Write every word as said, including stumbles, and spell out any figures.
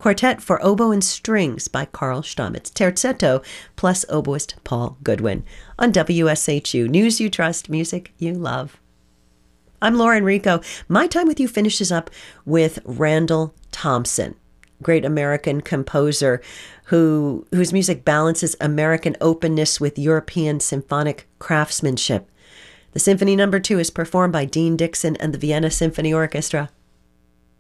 Quartet for Oboe and Strings by Carl Stamitz. Terzetto plus oboist Paul Goodwin. On W S H U, News You Trust, Music You Love. I'm Laura Enrico. My time with you finishes up with Randall Thompson, great American composer who whose music balances American openness with European symphonic craftsmanship. The Symphony Number Two is performed by Dean Dixon and the Vienna Symphony Orchestra.